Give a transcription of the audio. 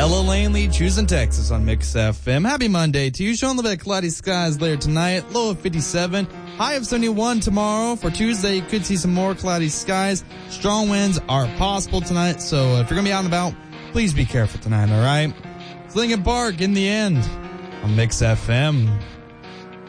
Ella Langley, Choosing Texas on Mix FM. Happy Monday to you. Showing a little bit of cloudy skies later tonight. Low of 57. High of 71 tomorrow. For Tuesday, you could see some more cloudy skies. Strong winds are possible tonight, so if you're going to be out and about, please be careful tonight, all right? It's Linkin Park in the end on Mix FM.